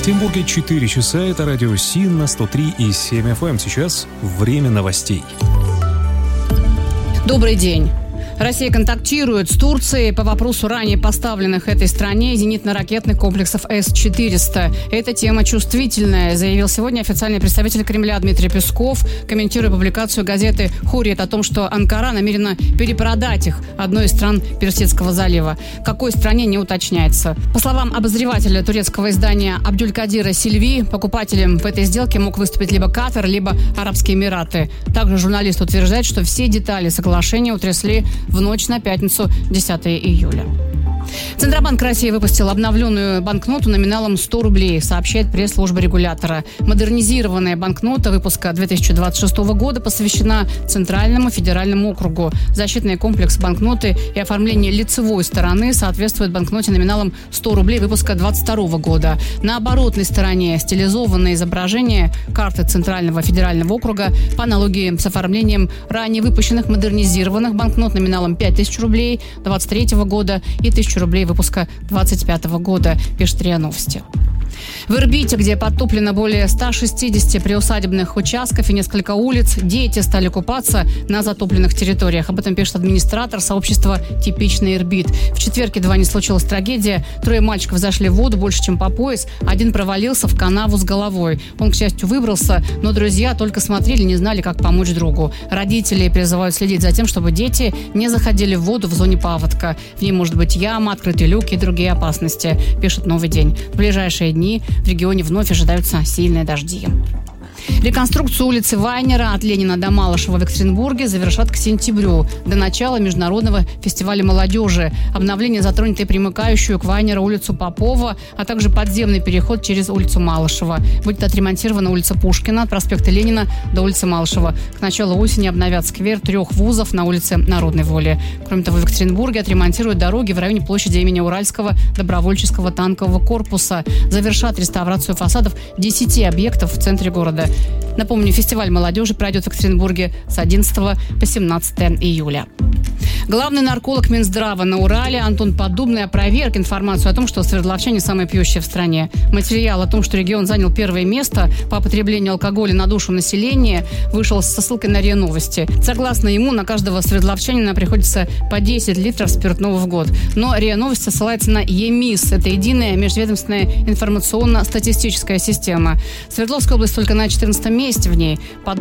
Екатеринбурге 4 часа. Это радио СИН на 103,7 FM. Сейчас время новостей. Добрый день. Россия контактирует с Турцией по вопросу ранее поставленных этой стране зенитно-ракетных комплексов С-400. Эта тема чувствительная, заявил сегодня официальный представитель Кремля Дмитрий Песков, комментируя публикацию газеты «Хуррiyet» о том, что Анкара намерена перепродать их одной из стран Персидского залива. Какой стране, не уточняется. По словам обозревателя турецкого издания Абдюлькадира Сильви, покупателем в этой сделке мог выступить либо Катар, либо Арабские Эмираты. Также журналист утверждает, что все детали соглашения утрясли в ночь на пятницу, 10 июля. Центробанк России выпустил обновленную банкноту номиналом 100 рублей, сообщает пресс-служба регулятора. Модернизированная банкнота выпуска 2026 года посвящена Центральному федеральному округу. Защитный комплекс банкноты и оформление лицевой стороны соответствует банкноте номиналом 100 рублей выпуска 2022 года. На оборотной стороне стилизованное изображение карты Центрального федерального округа по аналогии с оформлением ранее выпущенных модернизированных банкнот номиналом 5000 рублей 2023 года и 1000 рублей выпуска 2025 года, пишет РИА Новости. В Ирбите, где подтоплено более 160 приусадебных участков и несколько улиц, дети стали купаться на затопленных территориях. Об этом пишет администратор сообщества «Типичный Ирбит». В четверг едва не случилась трагедия. 3 мальчиков зашли в воду больше, чем по пояс. Один провалился в канаву с головой. Он, к счастью, выбрался, но друзья только смотрели, не знали, как помочь другу. Родители призывают следить за тем, чтобы дети не заходили в воду в зоне паводка. В ней может быть яма, открытый люк и другие опасности, пишет «Новый день». В ближайшие дни в регионе вновь ожидаются сильные дожди. Реконструкцию улицы Вайнера от Ленина до Малышева в Екатеринбурге завершат к сентябрю, до начала Международного фестиваля молодежи. Обновление затронет и примыкающую к Вайнеру улицу Попова, а также подземный переход через улицу Малышева. Будет отремонтирована улица Пушкина от проспекта Ленина до улицы Малышева. К началу осени обновят сквер 3 вузов на улице Народной воли. Кроме того, в Екатеринбурге отремонтируют дороги в районе площади имени Уральского добровольческого танкового корпуса. Завершат реставрацию фасадов 10 объектов в центре города. Напомню, фестиваль молодежи пройдет в Екатеринбурге с 11 по 17 июля. Главный нарколог Минздрава на Урале Антон Поддубный опроверг информацию о том, что свердловчане самые пьющие в стране. Материал о том, что регион занял 1 место по потреблению алкоголя на душу населения, вышел со ссылкой на РИА Новости. Согласно ему, на каждого свердловчанина приходится по 10 литров спиртного в год. Но РИА Новости ссылается на ЕМИС. Это единая межведомственная информационно-статистическая система. Свердловская область только на 14 месте в ней.